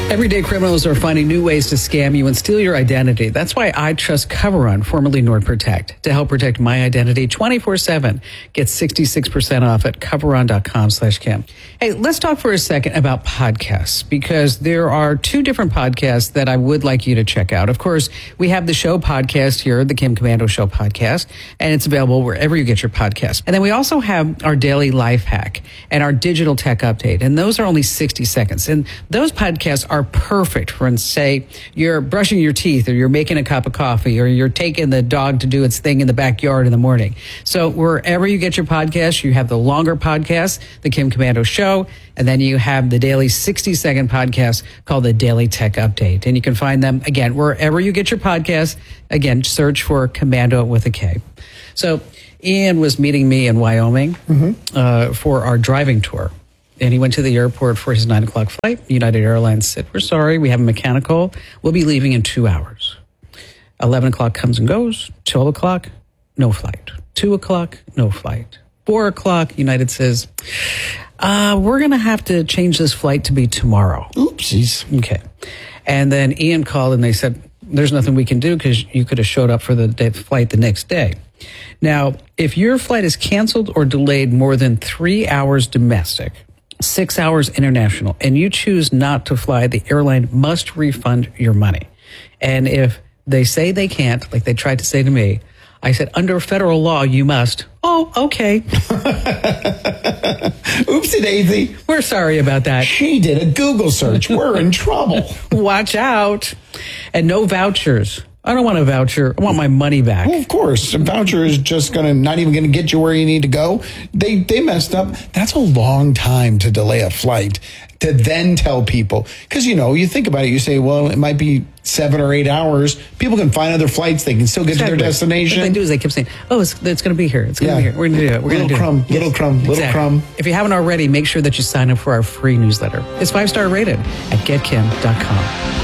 Everyday criminals are finding new ways to scam you and steal your identity. That's why I trust CoverRun, formerly NordProtect, to help protect my identity 24/7. Get 66% off at coverrun.com/Kim. Hey, let's talk for a second about podcasts, because there are two different podcasts that I would like you to check out. Of course, we have the show podcast here, the Kim Komando Show podcast, and it's available wherever you get your podcasts. And then we also have our daily life hack and our digital tech update. And those are only 60 seconds. And those podcasts are perfect for, say, you're brushing your teeth, or you're making a cup of coffee, or you're taking the dog to do its thing in the backyard in the morning. So wherever you get your podcasts, you have the longer podcast, the Kim Komando Show, and then you have the daily 60-second podcast called the Daily Tech Update. And you can find them, again, wherever you get your podcasts. Again, search for Komando with a K. So Ian was meeting me in Wyoming for our driving tour. And he went to the airport for his 9 o'clock flight. United Airlines said, "We're sorry, we have a mechanical. We'll be leaving in 2 hours." 11 o'clock comes and goes. 12 o'clock, no flight. 2 o'clock, no flight. 4 o'clock, United says, we're going to have to change this flight to be tomorrow. Oopsies. Okay. And then Ian called and they said, there's nothing we can do because you could have showed up for the flight the next day. Now, if your flight is canceled or delayed more than 3 hours domestic, 6 hours international, and you choose not to fly, the airline must refund your money. And if they say they can't, like they tried to say to me, I said, under federal law, you must. Oh, okay. Oopsie daisy. We're sorry about that. She did a Google search. We're in trouble. Watch out. And no vouchers. I don't want a voucher. I want my money back. Well, of course. A voucher is just not even going to get you where you need to go. They messed up. That's a long time to delay a flight, to then tell people. Because, you think about it. You say, well, it might be 7 or 8 hours. People can find other flights. They can still get to their destination. What they do is they keep saying, oh, it's going to be here. It's going to be here. We're going to do it. We're going to do it. Little crumb. If you haven't already, make sure that you sign up for our free newsletter. It's 5-star rated at getkim.com.